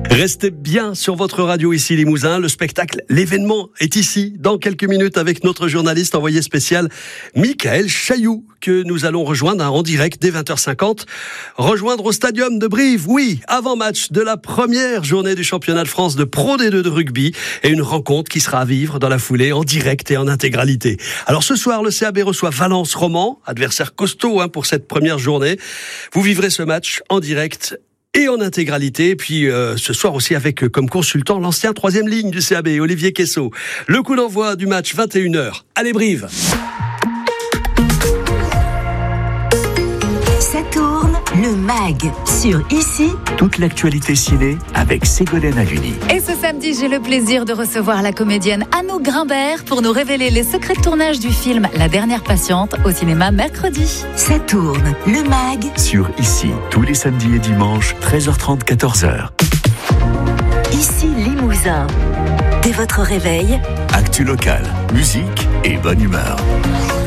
Restez bien sur votre radio ici Limousin, le spectacle, l'événement est ici dans quelques minutes avec notre journaliste envoyé spécial Michael Chailloux que nous allons rejoindre en direct dès 20h50. Rejoindre au stadium de Brive, oui, avant-match de la première journée du championnat de France de Pro D2 de rugby et une rencontre qui sera à vivre dans la foulée en direct et en intégralité. Alors ce soir, le CAB reçoit Valence Roman, adversaire costaud pour cette première journée. Vous vivrez ce match en direct et en intégralité, et puis ce soir aussi avec comme consultant l'ancien troisième ligne du CAB, Olivier Quessot. Le coup d'envoi du match 21h. Allez Brive. Ça tourne, le MAG sur Ici. Toute l'actualité ciné avec Ségolène Haluni. Et ce samedi, j'ai le plaisir de recevoir la comédienne Anouk Grimbert pour nous révéler les secrets de tournage du film La Dernière Patiente au cinéma mercredi. Ça tourne, le MAG Sur Ici, tous les samedis et dimanches, 13h30, 14h. Ici Limousin. Dès votre réveil, Actu local, musique et bonne humeur.